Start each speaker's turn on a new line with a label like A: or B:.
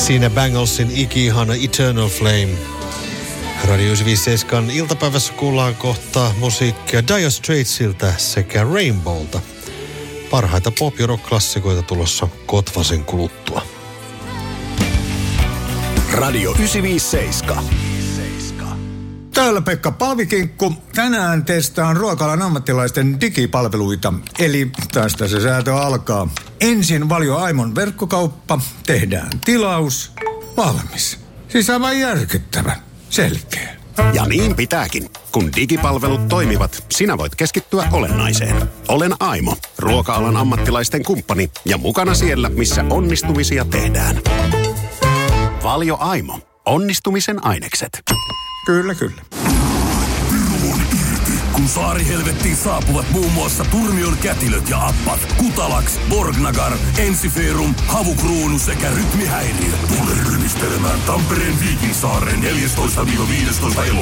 A: Siinä Banglesin iki-ihana Eternal Flame. Radio 957 iltapäivässä kuullaan kohta musiikkia Dire Straitsilta sekä Rainbowlta. Parhaita pop- ja rock-klassikoita tulossa Kotvasen kuluttua.
B: Radio 957.
C: Täällä Pekka Paavikinkku. Tänään testaan ruoka-alan ammattilaisten digipalveluita. Eli tästä se säätö alkaa. Ensin Valio Aimon verkkokauppa. Tehdään tilaus. Valmis. Siis aivan järkyttävä. Selkeä.
B: Ja niin pitääkin. Kun digipalvelut toimivat, sinä voit keskittyä olennaiseen. Olen Aimo, ruoka-alan ammattilaisten kumppani ja mukana siellä, missä onnistumisia tehdään. Valio Aimo. Onnistumisen ainekset.
C: Kyllä, kyllä.
D: Kun saarihelvettiin saapuvat muun muassa Turmion kätilöt ja appat, Kutalax, Borgnagar, Ensiferum, Havukruunu sekä rytmihäiriö. Tule ryhmistelemään Tampereen Viikinsaareen 14-15 elokuuta.